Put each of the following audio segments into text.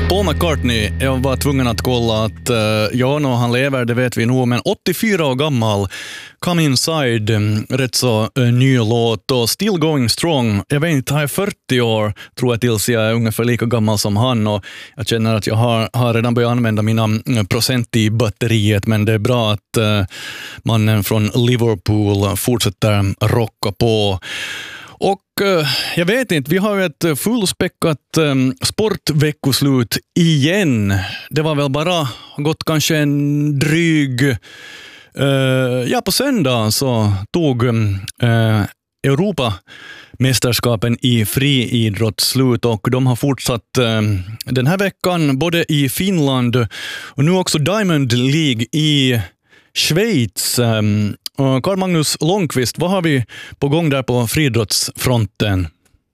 Paul McCartney, jag var tvungen att kolla att han lever, det vet vi nog, men 84 år gammal, Come Inside, rätt så ny låt och Still Going Strong. Jag vet inte, jag är 40 år, tror jag, tills jag är ungefär lika gammal som han, och jag känner att jag har redan börjat använda mina procent i batteriet, men det är bra att mannen från Liverpool fortsätter rocka på. Och jag vet inte, vi har ju ett fullspäckat sportveckoslut igen. Det var väl bara gått kanske en dryg... på söndag så tog Europamästerskapen i friidrott slut, och de har fortsatt den här veckan både i Finland och nu också Diamond League i Schweiz. Carl Magnus Långqvist, vad har vi på gång där på friidrottsfronten?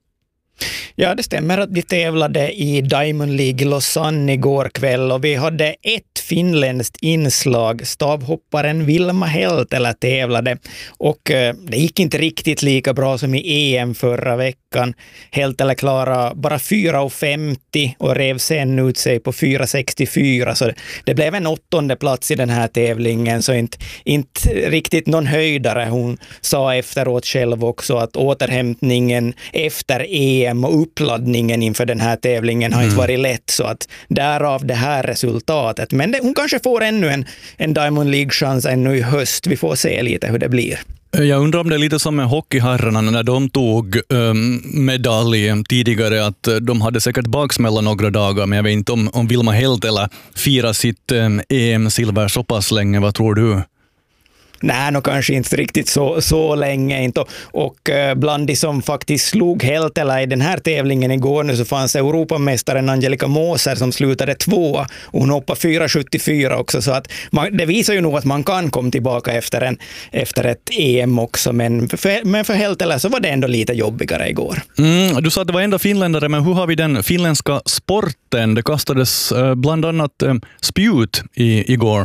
Ja, det stämmer att vi tävlade i Diamond League Lausanne igår kväll, och vi hade ett finländskt inslag. Stavhopparen Vilma Heltelä tävlade, och det gick inte riktigt lika bra som i EM förra veckan. Heltelä klarade bara 4,50 och rev sen ut sig på 4,64, så det blev en 8:e plats i den här tävlingen, så inte riktigt någon höjdare. Hon sa efteråt själv också att återhämtningen efter EM och uppladdningen inför den här tävlingen har inte varit lätt, så att därav det här resultatet. Men hon kanske får ännu en Diamond League-chans ännu i höst. Vi får se lite hur det blir. Jag undrar om det är lite som med hockeyherrarna när de tog medalj tidigare, att de hade säkert baksmälla några dagar, men jag vet inte om Vilma Heltelä firar sitt EM-silver så pass länge. Vad tror du? Nej, kanske inte riktigt så länge inte. Och bland de som faktiskt slog Heltelä i den här tävlingen igår nu så fanns Europamästaren Angelica Moser som slutade 2, och hon hoppade 4,74 också, så att det visar ju nog att man kan komma tillbaka efter ett EM också, men för Heltelä så var det ändå lite jobbigare igår. Du sa att det var enda finländare, men hur har vi den finländska sporten? Det kastades bland annat spjut igår.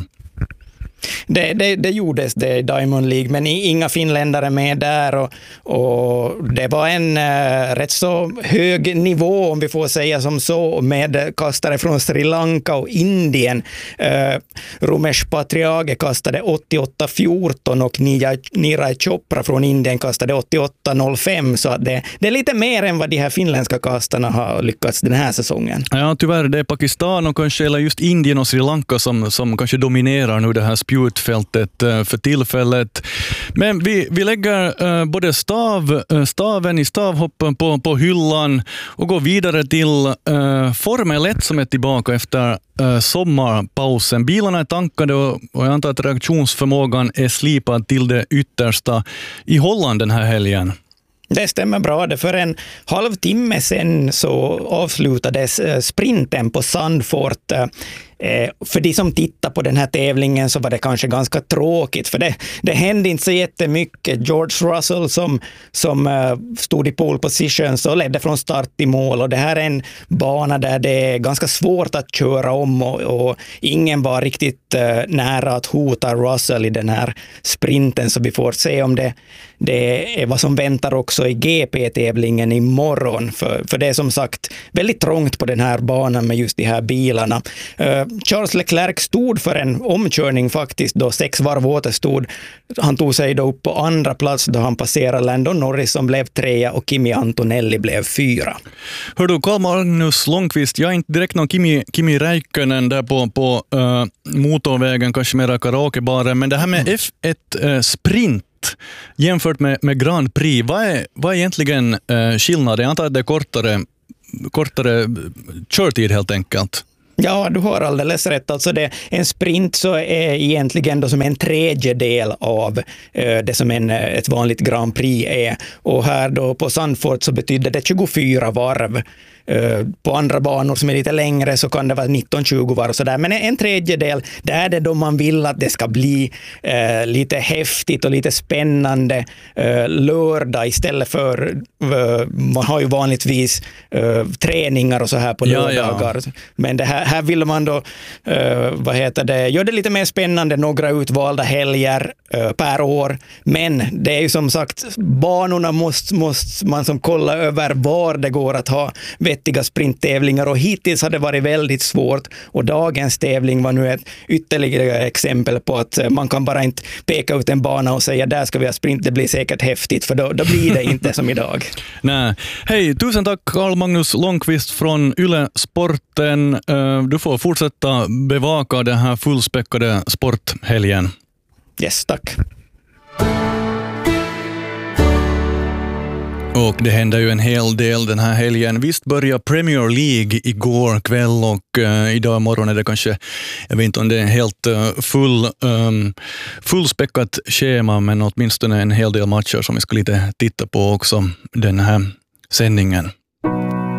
Det gjordes det i Diamond League, men inga finländare med där, och det var en rätt så hög nivå, om vi får säga som så, med kastare från Sri Lanka och Indien. Rumesh Patriage kastade 88,14 och Niraj Chopra från Indien kastade 88,05, så det är lite mer än vad de här finländska kastarna har lyckats den här säsongen. Ja, tyvärr, det är Pakistan och kanske eller just Indien och Sri Lanka som kanske dominerar nu det här spjutfältet för tillfället. Men vi lägger både staven i stavhoppen på hyllan och går vidare till Formel 1 som är tillbaka efter sommarpausen. Bilarna är tankade och jag antar att reaktionsförmågan är slipad till det yttersta i Holland den här helgen. Det stämmer bra. Det för en halvtimme sedan så avslutades sprinten på Zandvoort. För de som tittar på den här tävlingen så var det kanske ganska tråkigt, för det hände inte så jättemycket. George Russell som stod i pole position så ledde från start till mål, och det här är en bana där det är ganska svårt att köra om, och ingen var riktigt nära att hota Russell i den här sprinten, så vi får se om det är vad som väntar också i GP-tävlingen imorgon, för det är som sagt väldigt trångt på den här banan med just de här bilarna. Charles Leclerc stod för en omkörning faktiskt då 6 varv återstod. Han tog sig då upp på andra plats då han passerade Landon Norris som blev 3 och Kimi Antonelli blev 4. Hör du, Carl Magnus Långqvist, jag är inte direkt någon Kimi Räikkönen där på motorvägen, kanske mera karaokebaren, men det här med F1 sprint jämfört med Grand Prix, vad är egentligen skillnaden? Jag antar att det är kortare körtid helt enkelt. Ja, du har alldeles rätt. Alltså en sprint så är egentligen då som en tredjedel av det som ett vanligt Grand Prix är. Och här då på Zandvoort så betyder det 24 varv. På andra banor som är lite längre så kan det vara 19-20 varv och sådär. Men en tredjedel, det är det då man vill att det ska bli lite häftigt och lite spännande lördag istället för man har ju vanligtvis träningar och så här på lördagar. Ja. Men det här vill man då gör det lite mer spännande, några utvalda helger per år. Men det är ju som sagt, banorna måste man som kolla över var det går att ha vettiga sprinttävlingar och hittills har det varit väldigt svårt och dagens tävling var nu ett ytterligare exempel på att man kan bara inte peka ut en bana och säga där ska vi ha sprint, det blir säkert häftigt för då blir det inte som idag. Nej. Hej, tusen tack Carl Magnus Långqvist från Yle Sporten. Du får fortsätta bevaka den här fullspäckade sporthelgen. Yes, tack. Och det händer ju en hel del den här helgen. Visst börjar Premier League igår kväll och idag morgon är det kanske, jag vet inte om det är helt fullspäckat schema, men åtminstone en hel del matcher som vi ska lite titta på också den här sändningen.